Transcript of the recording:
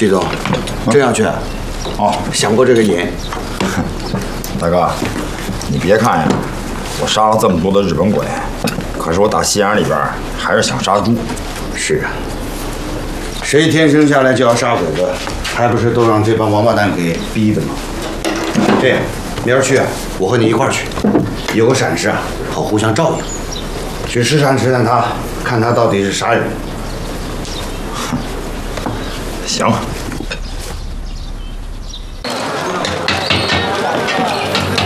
季总，这样去，想过这个瘾？ 大哥，你别看呀，我杀了这么多的日本鬼，可是我打心眼里边还是想杀猪。 是啊，谁天生下来就要杀鬼子，还不是都让这帮王八蛋给逼的吗？这样，明儿去，我和你一块儿去，有个闪失啊，好互相照应。去试探试探他，看他到底是啥人。 行。